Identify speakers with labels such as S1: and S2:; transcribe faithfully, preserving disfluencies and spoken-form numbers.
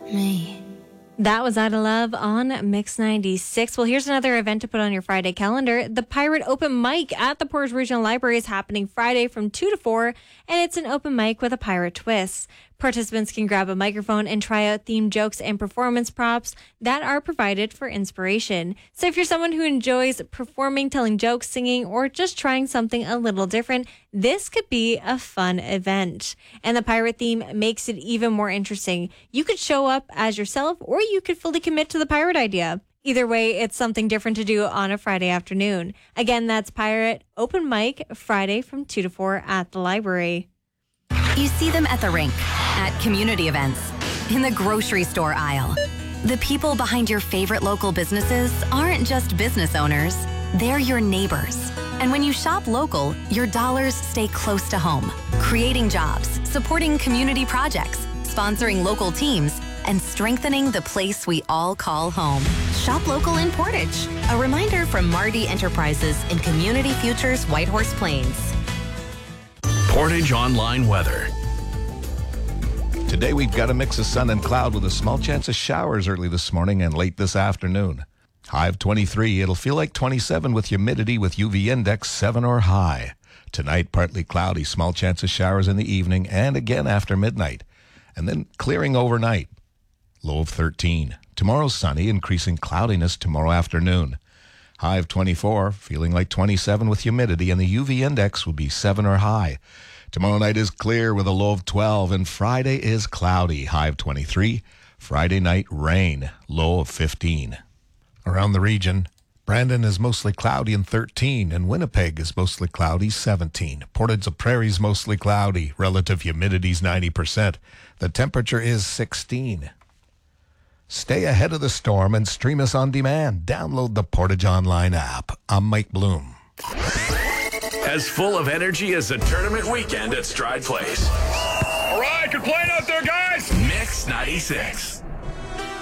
S1: me.
S2: That was Out of Love on Mix ninety-six. Well, here's another event to put on your Friday calendar. The Pirate Open Mic at the Portage Regional Library is happening Friday from two to four, and it's an open mic with a pirate twist. Participants can grab a microphone and try out themed jokes and performance props that are provided for inspiration. So if you're someone who enjoys performing, telling jokes, singing, or just trying something a little different, this could be a fun event. And the pirate theme makes it even more interesting. You could show up as yourself, or you could fully commit to the pirate idea. Either way, it's something different to do on a Friday afternoon. Again, that's Pirate Open Mic, Friday from two to four at the library.
S3: You see them at the rink, at community events, in the grocery store aisle. The people behind your favorite local businesses aren't just business owners, they're your neighbors. And when you shop local, your dollars stay close to home, creating jobs, supporting community projects, sponsoring local teams, and strengthening the place we all call home. Shop local in Portage. A reminder from Marty Enterprises in Community Futures Whitehorse Plains.
S4: Portage Online weather.
S5: Today we've got a mix of sun and cloud with a small chance of showers early this morning and late this afternoon. High of twenty-three. It'll feel like twenty-seven with humidity with U V index seven or high. Tonight partly cloudy, small chance of showers in the evening and again after midnight. And then clearing overnight. Low of thirteen. Tomorrow sunny, increasing cloudiness tomorrow afternoon. High of twenty-four, feeling like twenty-seven with humidity, and the U V index will be seven or high. Tomorrow night is clear with a low of twelve, and Friday is cloudy, high of twenty-three. Friday night, rain, low of fifteen. Around the region, Brandon is mostly cloudy and thirteen, and Winnipeg is mostly cloudy, seventeen. Portage la Prairie is mostly cloudy, relative humidity is ninety percent. The temperature is sixteen. Stay ahead of the storm and stream us on demand. Download the Portage Online app. I'm Mike Bloom.
S4: As full of energy as a tournament weekend at Stride Place.
S6: All right, good playing out there, guys.
S4: Mix ninety-six.